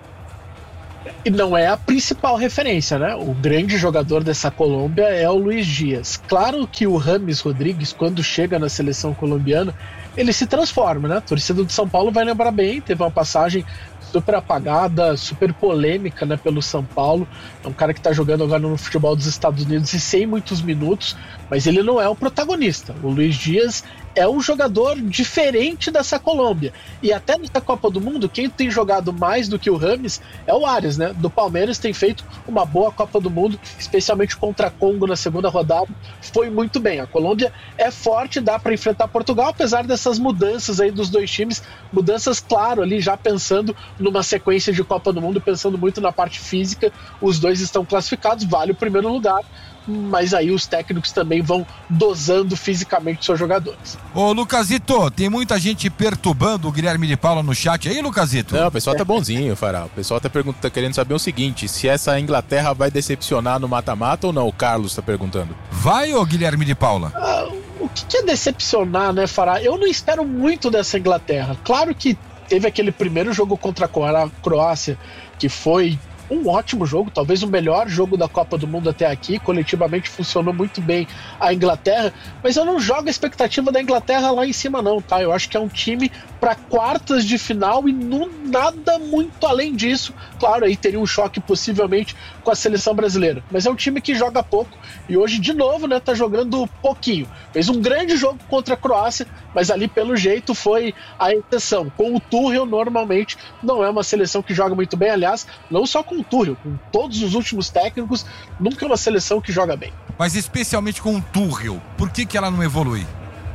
E não é a principal referência, né? O grande jogador dessa Colômbia é o Luiz Dias. Claro que o Rames Rodrigues, quando chega na seleção colombiana, ele se transforma, né? A torcida do São Paulo vai lembrar bem, teve uma passagem super apagada, super polêmica, né, pelo São Paulo. É um cara que está jogando agora no futebol dos Estados Unidos e sem muitos minutos, mas ele não é o protagonista. O Luiz Dias é um jogador diferente dessa Colômbia. E até nessa Copa do Mundo, quem tem jogado mais do que o Rames é o Arias, né? Do Palmeiras, tem feito uma boa Copa do Mundo, especialmente contra Congo na segunda rodada. Foi muito bem. A Colômbia é forte, dá para enfrentar Portugal, apesar dessas mudanças aí dos dois times. Mudanças, claro, ali já pensando numa sequência de Copa do Mundo, pensando muito na parte física. Os dois estão classificados, vale o primeiro lugar. Mas aí os técnicos também vão dosando fisicamente seus jogadores. Ô Lucazito, tem muita gente perturbando o Guilherme de Paula no chat aí, Lucazito? Não, o pessoal tá bonzinho, Fará. O pessoal tá querendo saber o seguinte: se essa Inglaterra vai decepcionar no mata-mata ou não? O Carlos tá perguntando. Vai, ô Guilherme de Paula? O que é decepcionar, né, Fará? Eu não espero muito dessa Inglaterra. Claro que teve aquele primeiro jogo contra a Croácia, que foi um ótimo jogo, talvez o melhor jogo da Copa do Mundo até aqui. Coletivamente funcionou muito bem a Inglaterra, mas eu não jogo a expectativa da Inglaterra lá em cima não, tá? Eu acho que é um time para quartas de final e nada muito além disso. Claro, aí teria um choque possivelmente com a seleção brasileira, mas é um time que joga pouco e hoje de novo, né, tá jogando pouquinho. Fez um grande jogo contra a Croácia, mas ali pelo jeito foi a exceção. Com o Tuchel normalmente não é uma seleção que joga muito bem, aliás, não só com o Tuchel, com todos os últimos técnicos, nunca é uma seleção que joga bem. Mas especialmente com o Tuchel, por que ela não evolui?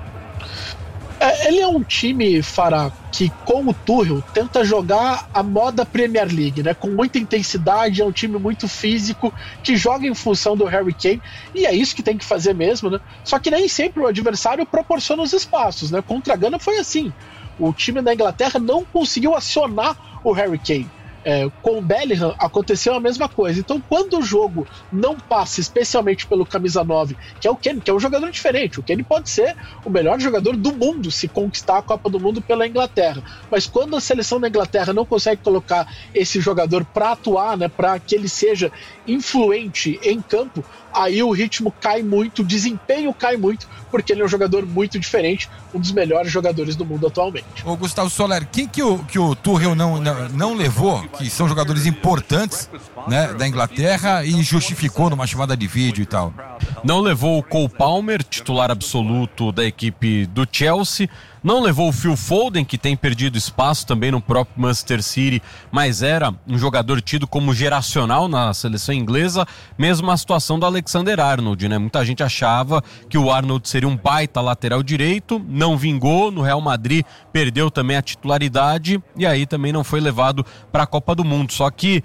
Ele é um time, Fará, que com o Tuchel tenta jogar a moda Premier League, né? Com muita intensidade, é um time muito físico, que joga em função do Harry Kane, e é isso que tem que fazer mesmo, né? Só que nem sempre o adversário proporciona os espaços, né? Contra a Gana foi assim. O time da Inglaterra não conseguiu acionar o Harry Kane. Com o Bellingham aconteceu a mesma coisa. Então, quando o jogo não passa, especialmente pelo camisa 9, que é o Kane, que é um jogador diferente, o Kane pode ser o melhor jogador do mundo se conquistar a Copa do Mundo pela Inglaterra, mas quando a seleção da Inglaterra não consegue colocar esse jogador para atuar, né, para que ele seja influente em campo, aí o ritmo cai muito, o desempenho cai muito, porque ele é um jogador muito diferente, um dos melhores jogadores do mundo atualmente. Ô Gustavo Soler, quem que o Tuchel não levou, que são jogadores importantes, né, da Inglaterra, e justificou numa chamada de vídeo e tal? Não levou o Cole Palmer, titular absoluto da equipe do Chelsea. Não levou o Phil Foden, que tem perdido espaço também no próprio Manchester City, mas era um jogador tido como geracional na seleção inglesa, mesmo a situação do Alexander-Arnold, né? Muita gente achava que o Arnold seria um baita lateral direito, não vingou, no Real Madrid perdeu também a titularidade e aí também não foi levado para a Copa do Mundo. Só que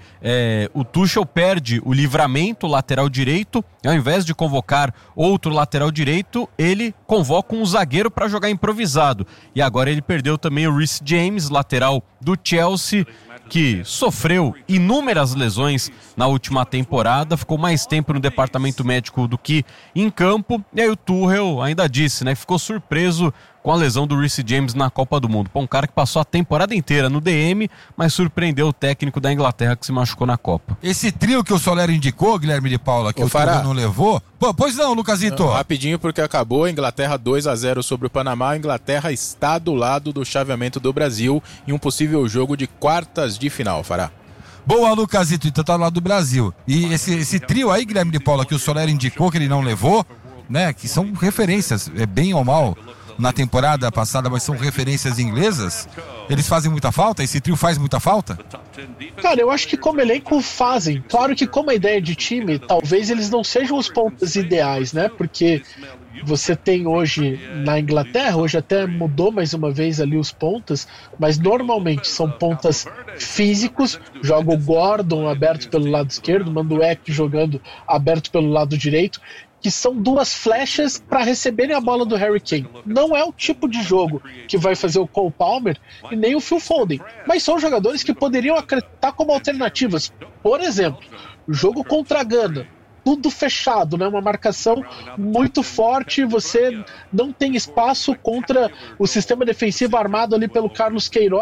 o Tuchel perde o Livramento, lateral direito, ao invés de convocar outro lateral direito, ele convoca um zagueiro para jogar improvisado. E agora ele perdeu também o Reece James, lateral do Chelsea, que sofreu inúmeras lesões na última temporada, ficou mais tempo no departamento médico do que em campo, e aí o Tuchel ainda disse, né, que ficou surpreso com a lesão do Reece James na Copa do Mundo. Pô, um cara que passou a temporada inteira no DM, mas surpreendeu o técnico da Inglaterra que se machucou na Copa. Esse trio que o Soler indicou, Guilherme de Paula, que o Tuchel não levou... Pô, pois não, Lucazito. Rapidinho, porque acabou, a Inglaterra 2-0 sobre o Panamá. A Inglaterra está do lado do chaveamento do Brasil em um possível jogo de quartas de final, Fará. Boa, Lucazito, então tá do lado do Brasil. E esse trio aí, Guilherme de Paula, que o Soler indicou que ele não levou, né, que são referências, bem ou mal, na temporada passada, mas são referências inglesas, eles fazem muita falta? Esse trio faz muita falta? Cara, eu acho que como elenco fazem. Claro que como a ideia de time, talvez eles não sejam os pontas ideais, né? Porque você tem hoje na Inglaterra, hoje até mudou mais uma vez ali os pontas, mas normalmente são pontas físicos, joga o Gordon aberto pelo lado esquerdo, Manduek jogando aberto pelo lado direito, que são duas flechas para receberem a bola do Harry Kane. Não é o tipo de jogo que vai fazer o Cole Palmer e nem o Phil Foden, mas são jogadores que poderiam acreditar como alternativas. Por exemplo, o jogo contra a Gana, tudo fechado, né? Uma marcação muito forte, você não tem espaço contra o sistema defensivo armado ali pelo Carlos Queiroz.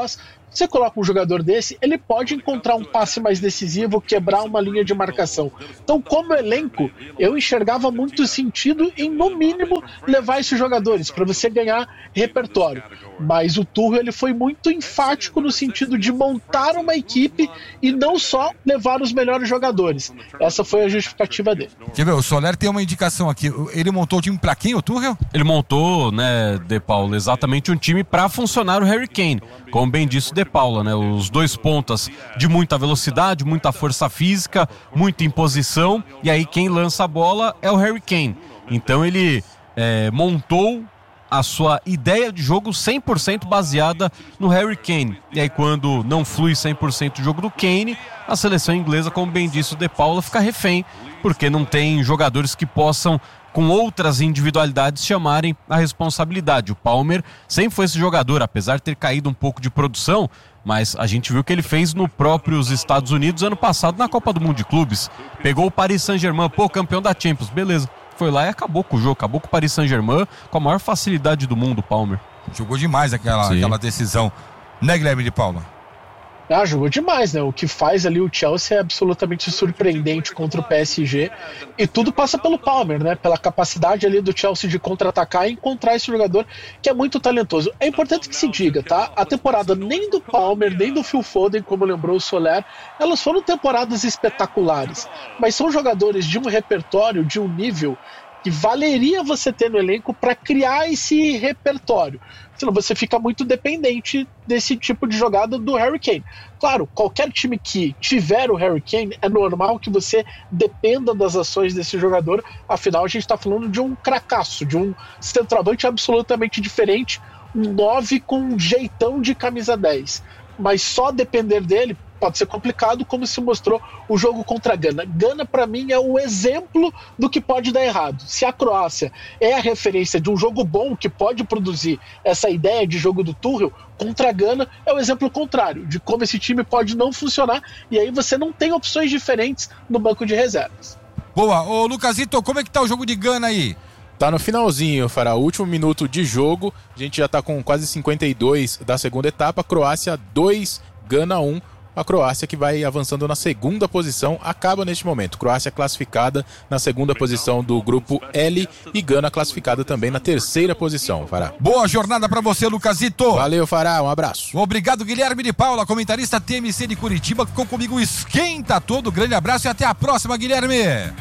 Você coloca um jogador desse, ele pode encontrar um passe mais decisivo, quebrar uma linha de marcação. Então, como elenco, eu enxergava muito sentido em, no mínimo, levar esses jogadores para você ganhar repertório. Mas o Tuchel, ele foi muito enfático no sentido de montar uma equipe e não só levar os melhores jogadores. Essa foi a justificativa dele. Quer ver, o Soler tem uma indicação aqui. Ele montou o time pra quem, o Tuchel? Ele montou, né, De Paula, exatamente um time pra funcionar o Harry Kane. Como bem disse o De Paula, né, os dois pontas de muita velocidade, muita força física, muita imposição, e aí quem lança a bola é o Harry Kane. Então ele montou a sua ideia de jogo 100% baseada no Harry Kane. E aí quando não flui 100% o jogo do Kane, a seleção inglesa, como bem disse o De Paula, fica refém, porque não tem jogadores que possam, com outras individualidades, chamarem a responsabilidade. O Palmer sempre foi esse jogador, apesar de ter caído um pouco de produção, mas a gente viu o que ele fez no próprios Estados Unidos ano passado na Copa do Mundo de Clubes. Pegou o Paris Saint-Germain, campeão da Champions, beleza. Foi lá e acabou com o jogo, acabou com o Paris Saint-Germain com a maior facilidade do mundo, o Palmer. Jogou demais aquela decisão, né, Guilherme de Paula? Jogou demais, né? O que faz ali o Chelsea é absolutamente surpreendente contra o PSG, e tudo passa pelo Palmer, né? Pela capacidade ali do Chelsea de contra-atacar e encontrar esse jogador que é muito talentoso. É importante que se diga, tá? A temporada nem do Palmer, nem do Phil Foden, como lembrou o Soler, elas foram temporadas espetaculares, mas são jogadores de um repertório, de um nível que valeria você ter no elenco para criar esse repertório. Senão você fica muito dependente desse tipo de jogada do Harry Kane. Claro, qualquer time que tiver o Harry Kane, é normal que você dependa das ações desse jogador, afinal a gente está falando de um cracaço, de um centroavante absolutamente diferente, um 9 com um jeitão de camisa 10. Mas só depender dele pode ser complicado, como se mostrou o jogo contra a Gana. Gana, para mim, é o exemplo do que pode dar errado. Se a Croácia é a referência de um jogo bom que pode produzir essa ideia de jogo do Tuchel, contra a Gana é o exemplo contrário, de como esse time pode não funcionar, e aí você não tem opções diferentes no banco de reservas. Boa. Ô, Lucasito, como é que tá o jogo de Gana aí? Tá no finalzinho, Fará. Último minuto de jogo. A gente já tá com quase 52 da segunda etapa. Croácia 2, Gana 1. A Croácia, que vai avançando na segunda posição, acaba neste momento. Croácia classificada na segunda posição do grupo L e Gana classificada também na terceira posição, Fará. Boa jornada pra você, Lucasito. Valeu, Fará. Um abraço. Obrigado, Guilherme de Paula, comentarista TMC de Curitiba, que ficou comigo. Esquenta todo. Grande abraço e até a próxima, Guilherme.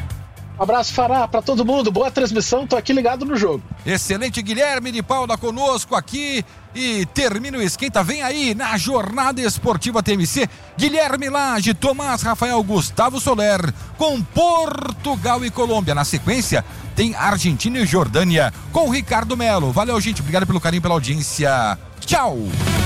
Abraço, Fará, pra todo mundo. Boa transmissão. Tô aqui ligado no jogo. Excelente, Guilherme de Paula conosco aqui. E termina o Esquenta, vem aí na Jornada Esportiva TMC, Guilherme Lage, Tomás Rafael, Gustavo Soler, com Portugal e Colômbia. Na sequência, tem Argentina e Jordânia, com Ricardo Melo. Valeu, gente, obrigado pelo carinho, pela audiência. Tchau!